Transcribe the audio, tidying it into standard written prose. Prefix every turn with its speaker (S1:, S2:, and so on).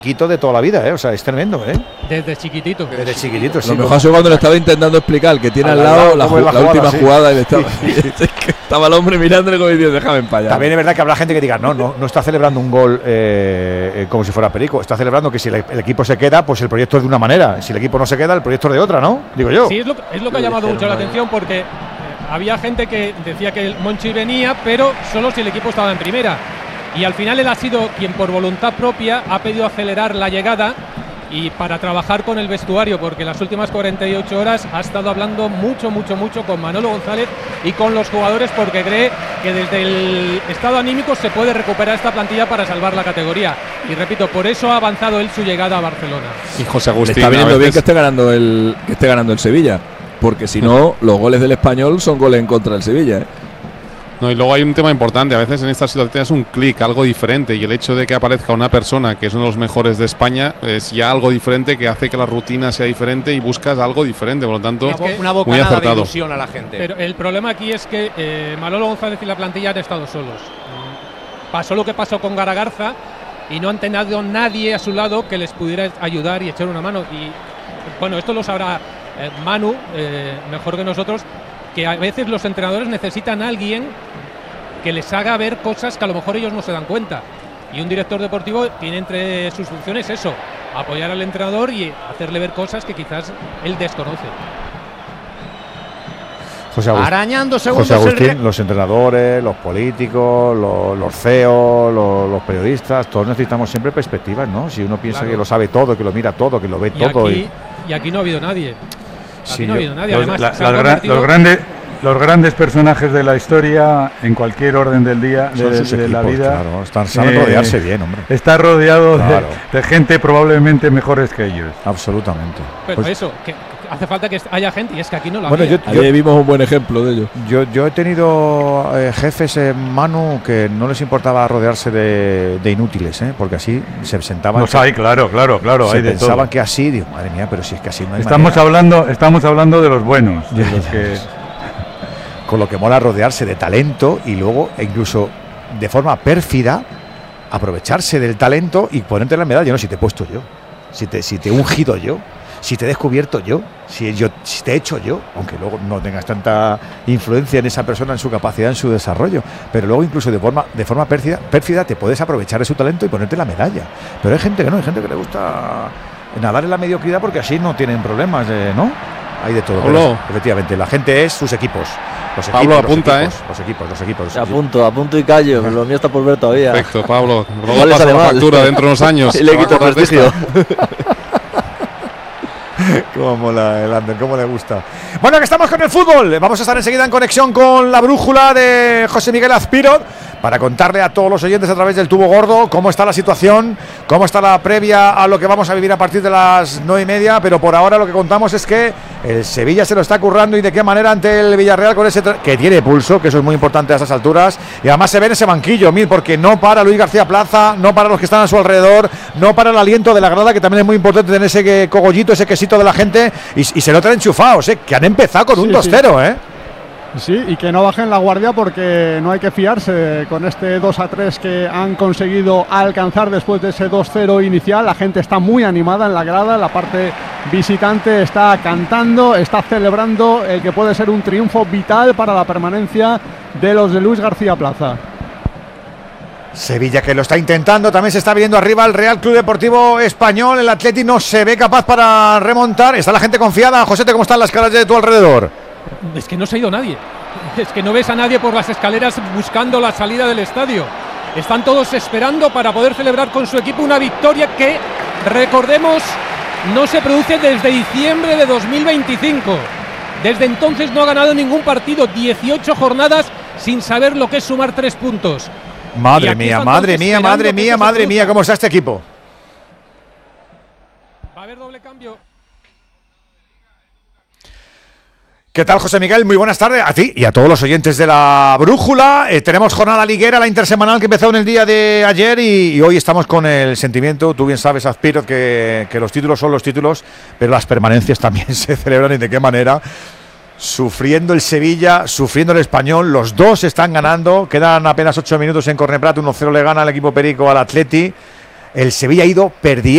S1: Chiquito de toda la vida, o sea, es tremendo,
S2: Desde chiquitito.
S1: Desde chiquitito, sí.
S3: Lo mejor es cuando le estaba intentando explicar que tiene al lado la última jugada y le estaba, estaba el hombre mirándole como diciendo, déjame en paz.
S1: También es verdad que habrá gente que diga, no está celebrando un gol como si fuera perico, está celebrando que si el equipo se queda, pues el proyecto es de una manera, si el equipo no se queda, el proyecto es de otra, ¿no? Digo yo.
S2: Sí, es lo que ha llamado mucho la atención, porque había gente que decía que el Monchi venía, pero solo si el equipo estaba en primera. Y al final él ha sido quien por voluntad propia ha pedido acelerar la llegada y para trabajar con el vestuario, porque las últimas 48 horas ha estado hablando mucho con Manolo González y con los jugadores, porque cree que desde el estado anímico se puede recuperar esta plantilla para salvar la categoría. Y repito, por eso ha avanzado él su llegada a Barcelona.
S4: Y José Agustín,
S3: le está viniendo bien que esté ganando el Sevilla, porque si no, los goles del Español son goles en contra del Sevilla,
S4: No, y luego hay un tema importante, a veces en estas situaciones es un clic, algo diferente, y el hecho de que aparezca una persona que es uno de los mejores de España es ya algo diferente, que hace que la rutina sea diferente y buscas algo diferente, por lo tanto,
S5: una bocanada de ilusión a la gente.
S2: Pero el problema aquí es que Manolo González y la plantilla han estado solos. Pasó lo que pasó con Garagarza y no han tenido nadie a su lado que les pudiera ayudar y echar una mano. Y bueno, esto lo sabrá Manu mejor que nosotros, que a veces los entrenadores necesitan a alguien que les haga ver cosas que a lo mejor ellos no se dan cuenta. Y un director deportivo tiene entre sus funciones eso, apoyar al entrenador y hacerle ver cosas que quizás él desconoce.
S5: Arañando segundos.
S1: José Agustín, los entrenadores, los políticos, los CEOs, los periodistas, todos necesitamos siempre perspectivas, ¿no? Si uno piensa que lo sabe todo, que lo mira todo, que lo ve todo.
S2: Y aquí no ha habido nadie.
S6: Sí, los grandes personajes de la historia, en cualquier orden del día, de la vida,
S1: claro, saben rodearse bien, hombre.
S6: Está rodeado de gente probablemente mejores que ellos.
S1: Absolutamente.
S2: Pero pues eso, que hace falta que haya gente, y es que aquí no la
S3: había. Ayer vimos un buen ejemplo de ello.
S1: Yo he tenido jefes en Manu que no les importaba rodearse de inútiles, porque así se sentaban.
S6: Los hay, claro.
S1: Se
S6: hay de
S1: pensaban
S6: todo.
S1: Que así, digo, madre mía, pero si es que así no hay
S6: estamos hablando de los buenos, de los que.
S1: Con lo que mola rodearse de talento y luego incluso de forma pérfida aprovecharse del talento y ponerte la medalla. No, si te he puesto yo, si te he ungido yo, si te he descubierto yo, si te he hecho yo, aunque luego no tengas tanta influencia en esa persona, en su capacidad, en su desarrollo, pero luego incluso de forma pérfida te puedes aprovechar de su talento y ponerte la medalla. Pero hay gente que no, hay gente que le gusta nadar en la mediocridad porque así no tienen problemas, ¿no? Hay de todo. Pero, efectivamente, la gente es sus equipos.
S4: Pablo, apunta,
S1: los equipos.
S3: Apunto y callo, lo mío está por ver todavía.
S4: Perfecto, Pablo. Luego pasa la factura dentro de unos años.
S3: Y le quito prestigio.
S1: Cómo mola el Ander, cómo le gusta. Bueno, que estamos con el fútbol. Vamos a estar enseguida en conexión con la brújula de José Miguel Azpírot para contarle a todos los oyentes a través del tubo gordo cómo está la situación, cómo está la previa a lo que vamos a vivir a partir de las 9:30. Pero por ahora lo que contamos es que el Sevilla se lo está currando y de qué manera ante el Villarreal con ese que tiene pulso, que eso es muy importante a estas alturas. Y además se ve en ese banquillo, porque no para Luis García Plaza, no para los que están a su alrededor, no para el aliento de la grada, que también es muy importante tener ese cogollito, ese quesito de la gente, y se notan enchufados, que han empezado con un 2-0,
S7: Sí, y que no bajen la guardia porque no hay que fiarse con este 2-3 que han conseguido alcanzar después de ese 2-0 inicial. La gente está muy animada en la grada, la parte visitante está cantando, está celebrando el que puede ser un triunfo vital para la permanencia de los de Luis García Plaza.
S1: Sevilla que lo está intentando, también se está viendo arriba el Real Club Deportivo Español, el Atleti no se ve capaz para remontar, está la gente confiada. Josete, ¿cómo están las caras de tu alrededor?
S2: Es que no se ha ido nadie, es que no ves a nadie por las escaleras buscando la salida del estadio. Están todos esperando para poder celebrar con su equipo una victoria que, recordemos, no se produce desde diciembre de 2025. Desde entonces no ha ganado ningún partido, 18 jornadas sin saber lo que es sumar 3 puntos.
S1: Madre mía, ¿cómo está este equipo?
S2: Va a haber doble cambio.
S1: ¿Qué tal, José Miguel? Muy buenas tardes a ti y a todos los oyentes de la brújula. Tenemos jornada liguera, la intersemanal que empezó en el día de ayer y hoy estamos con el sentimiento, tú bien sabes, Azpírot, que los títulos son los títulos, pero las permanencias también se celebran y de qué manera. Sufriendo el Sevilla, sufriendo el Español, los dos están ganando, quedan apenas 8 minutos en Corneprat, 1-0 le gana el equipo perico al Atleti. El Sevilla ha ido perdiendo.